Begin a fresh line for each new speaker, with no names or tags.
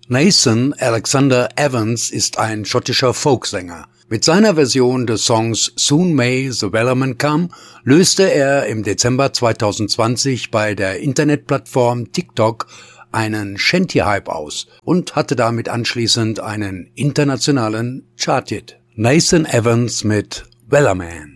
Nathan Alexander Evans ist ein schottischer Folksänger. Mit seiner Version des Songs Soon May the Wellerman Come löste er im Dezember 2020 bei der Internetplattform TikTok einen Shanty-Hype aus und hatte damit anschließend einen internationalen Chart-Hit. Nathan Evans mit Wellerman.